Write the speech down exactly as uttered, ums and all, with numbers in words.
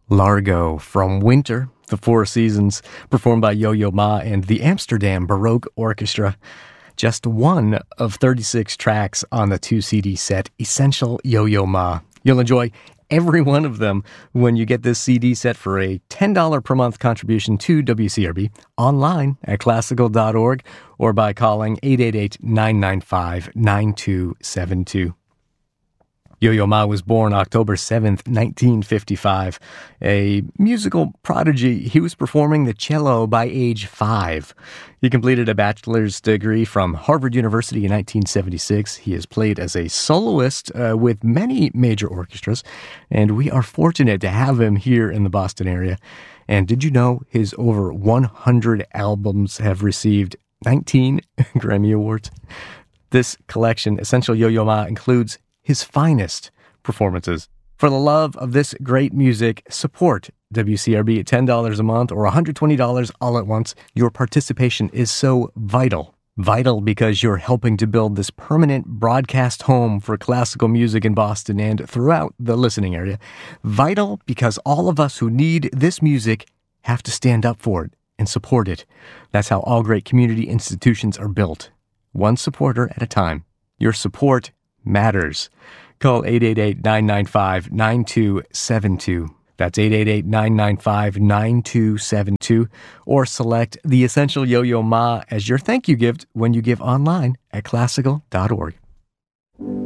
Largo from Winter, The Four Seasons, performed by Yo-Yo Ma and the Amsterdam Baroque Orchestra. Just one of thirty-six tracks on the two-C D set, Essential Yo-Yo Ma. You'll enjoy every one of them when you get this C D set for a ten dollars per month contribution to W C R B online at classical dot org or by calling eight eight eight, nine nine five, nine two seven two. Yo-Yo Ma was born October seventh, nineteen fifty-five. A musical prodigy, he was performing the cello by age five. He completed a bachelor's degree from Harvard University in nineteen seventy-six. He has played as a soloist uh, with many major orchestras, and we are fortunate to have him here in the Boston area. And did you know his over one hundred albums have received nineteen Grammy Awards? This collection, Essential Yo-Yo Ma, includes his finest performances. For the love of this great music, support W C R B at ten dollars a month or one hundred twenty dollars all at once. Your participation is so vital. Vital because you're helping to build this permanent broadcast home for classical music in Boston and throughout the listening area. Vital because all of us who need this music have to stand up for it and support it. That's how all great community institutions are built. One supporter at a time. Your support matters. Call eight eight eight, nine nine five, nine two seven two. That's eight eight eight, nine nine five, nine two seven two. Or select the Essential Yo-Yo Ma as your thank you gift when you give online at classical dot org.